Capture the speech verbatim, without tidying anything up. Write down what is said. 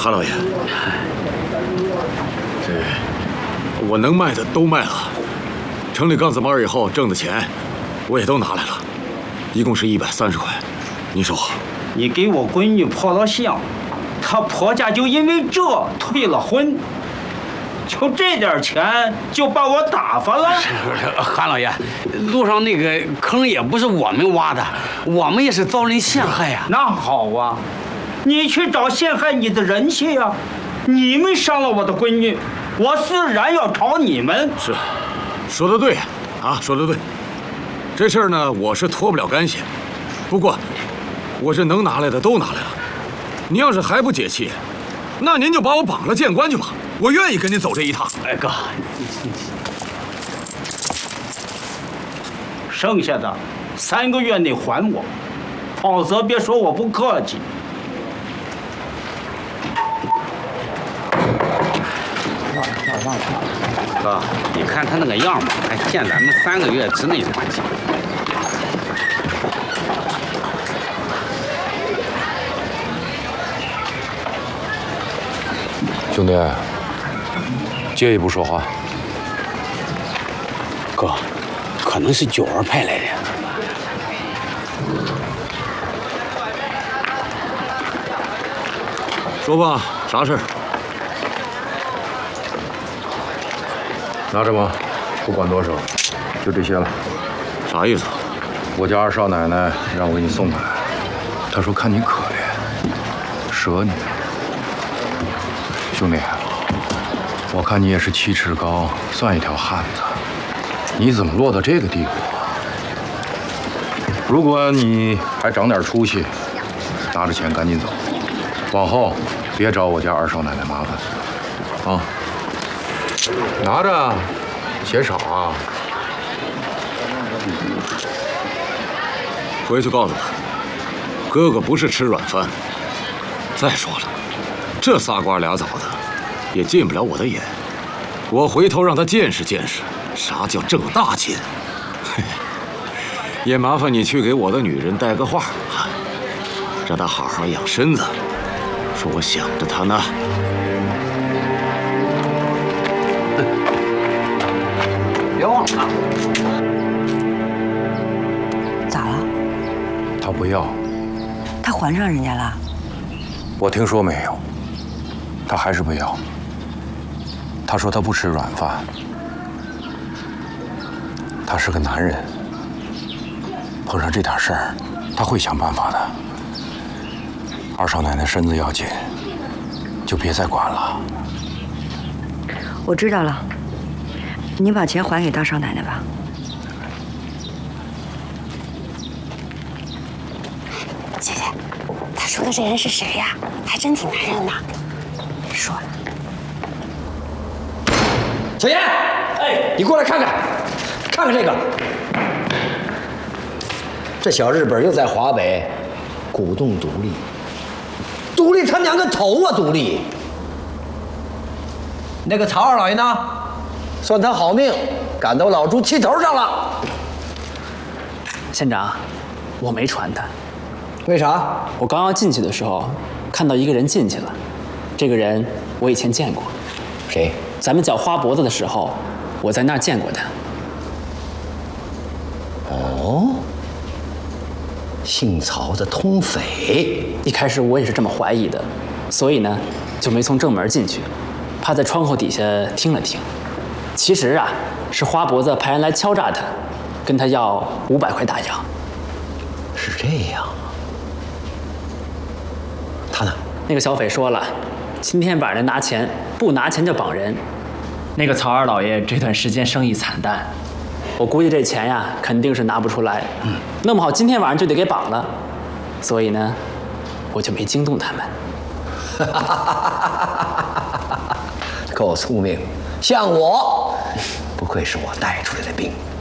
韩老爷，这我能卖的都卖了，城里杠子毛以后挣的钱，我也都拿来了，一共是一百三十块，您说好？ 你给我闺女破了相，她婆家就因为这退了婚。 就这点钱就把我打发了？ 是不是，韩老爷，路上那个坑也不是我们挖的，我们也是遭人陷害呀。 那好啊，你去找陷害你的人去呀！你们伤了我的闺女，我自然要找你们。 是，说得对，啊，说得对。这事儿呢，我是脱不了干系，不过我这能拿来的都拿来了。您要是还不解气，那您就把我绑了见官去吧。 我愿意跟您走这一趟。 哎哥， 剩下的三个月内还我，否则别说我不客气。 哥，你看他那个样吧，还欠咱们三个月之内还清。 兄弟。 介意不说话， 哥，可能是九儿派来的。 说吧，啥事儿？ 拿着吧，不管多少，就这些了。 啥意思？ 我家二少奶奶让我给你送过来，她说看你可怜，舍你。兄弟。 我看你也是七尺高，算一条汉子，你怎么落到这个地步？如果你还长点出息，拿着钱赶紧走，往后别找我家二少奶奶麻烦，啊！拿着，嫌少啊！ 回去告诉他，哥哥不是吃软饭。再说了，这仨瓜俩枣的。 也进不了我的眼，我回头让他见识见识啥叫挣大钱。嘿，也麻烦你去给我的女人带个话，让她好好养身子，说我想着她呢。 别忘了啊！ 咋了？ 他不要。 他还上人家了？ 我听说没有，他还是不要。 他说他不吃软饭，他是个男人，碰上这点事儿，他会想办法的。二少奶奶身子要紧，就别再管了。 我知道了，你把钱还给大少奶奶吧。 姐姐，他说的这人是谁呀？还真挺男人的。说了。 小燕，哎，你过来看看，看看这个，这小日本又在华北鼓动独立，独立他娘个头啊！独立！那个曹二老爷呢，算他好命，赶到老朱气头上了。 县长，我没传他， 为啥？ 我刚要进去的时候，看到一个人进去了，这个人我以前见过。 谁？ 咱们绞花脖子的时候，我在那儿见过他。 哦，姓曹的通匪。 一开始我也是这么怀疑的，所以呢，就没从正门进去，怕在窗户底下听了听。其实啊，是花脖子派人来敲诈他，跟他要五百块大洋。 是这样啊？他呢？ 那个小匪说了，今天晚上拿钱，不拿钱就绑人。 那个曹二老爷这段时间生意惨淡，我估计这钱呀肯定是拿不出来。嗯，弄不好今天晚上就得给绑了，所以呢，我就没惊动他们。 够聪明，像我，不愧是我带出来的兵。